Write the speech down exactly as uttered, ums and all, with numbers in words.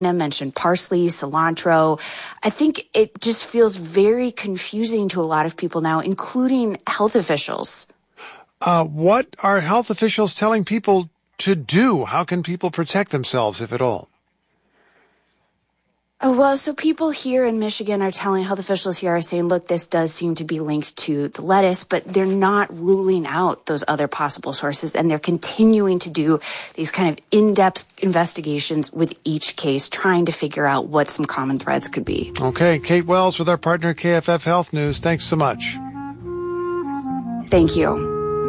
mentioned parsley, cilantro. I think it just feels very confusing to a lot of people now, including health officials. Uh, what are health officials telling people to do? How can people protect themselves, if at all? Oh, well, so people here in Michigan are telling health officials here are saying, look, this does seem to be linked to the lettuce, but they're not ruling out those other possible sources. And they're continuing to do these kind of in-depth investigations with each case, trying to figure out what some common threads could be. Okay. Kate Wells with our partner K F F Health News. Thanks so much. Thank you.